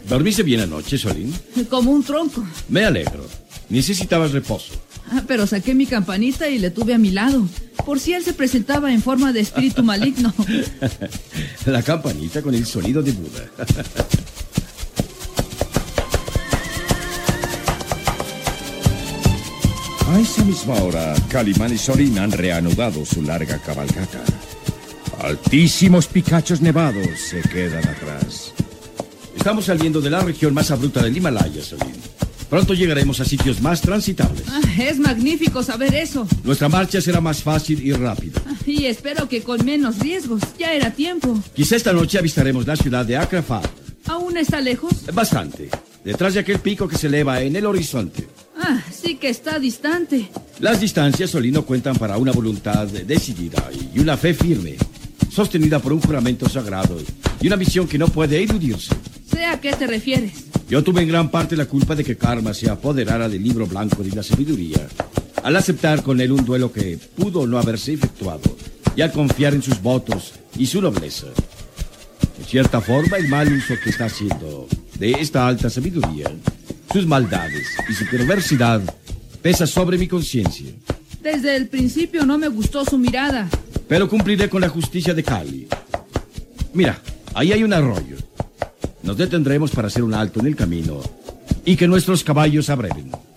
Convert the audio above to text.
¿Dormiste bien anoche, Solín? Como un tronco. Me alegro. Necesitabas reposo. Pero saqué mi campanita y le tuve a mi lado, por si él se presentaba en forma de espíritu maligno. La campanita con el sonido de Buda. A esa misma hora, Calimán y Solín han reanudado su larga cabalgata. Altísimos picachos nevados se quedan atrás. Estamos saliendo de la región más abrupta del Himalaya, Solín. Pronto llegaremos a sitios más transitables. Es magnífico saber eso. Nuestra marcha será más fácil y rápida. Y espero que con menos riesgos. Ya era tiempo. Quizá esta noche avistaremos la ciudad de Akrafat. ¿Aún está lejos? Bastante. Detrás de aquel pico que se eleva en el horizonte. Sí que está distante. Las distancias, Solín, no cuentan para una voluntad decidida y una fe firme, sostenida por un juramento sagrado y una misión que no puede eludirse. Sé a qué te refieres. Yo tuve en gran parte la culpa de que Karma se apoderara del libro blanco de la sabiduría, al aceptar con él un duelo que pudo no haberse efectuado y al confiar en sus votos y su nobleza. En cierta forma, el mal uso que está haciendo de esta alta sabiduría, sus maldades y su perversidad pesa sobre mi conciencia. Desde el principio no me gustó su mirada. Pero cumpliré con la justicia de Cali. Mira, ahí hay un arroyo. Nos detendremos para hacer un alto en el camino y que nuestros caballos abreven.